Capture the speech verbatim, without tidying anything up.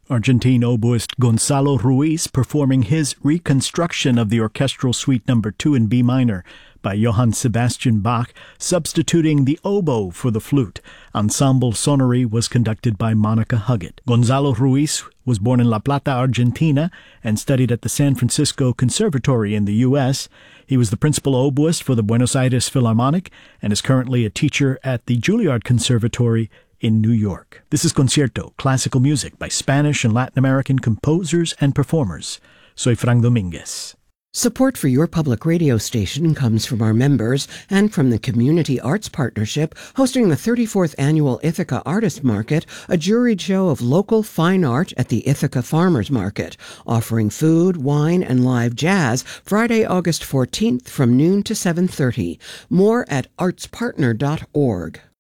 Argentine oboist Gonzalo Ruiz performing his reconstruction of the Orchestral Suite Number two in B minor by Johann Sebastian Bach, substituting the oboe for the flute. Ensemble Sonori was conducted by Monica Huggett. Gonzalo Ruiz was born in La Plata, Argentina, and studied at the San Francisco Conservatory in the U S. He was the principal oboist for the Buenos Aires Philharmonic and is currently a teacher at the Juilliard Conservatory in New York. This is Concierto, classical music by Spanish and Latin American composers and performers. Soy Frank Dominguez. Support for your public radio station comes from our members and from the Community Arts Partnership, hosting the thirty-fourth Annual Ithaca Artist Market, a juried show of local fine art at the Ithaca Farmers Market, offering food, wine, and live jazz Friday, August fourteenth from noon to seven thirty. More at arts partner dot org.